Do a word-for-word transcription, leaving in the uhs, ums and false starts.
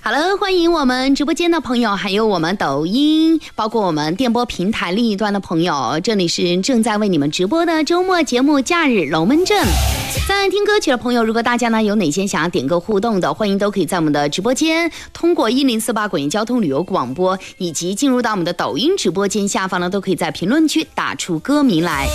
好了，欢迎我们直播间的朋友，还有我们抖音，包括我们电波平台另一端的朋友，这里是正在为你们直播的周末节目《假日龙门阵》。在听歌曲的朋友，如果大家呢有哪些想要点歌互动的，欢迎都可以在我们的直播间通过一零四八滚音交通旅游广播，以及进入到我们的抖音直播间下方呢，都可以在评论区打出歌名来。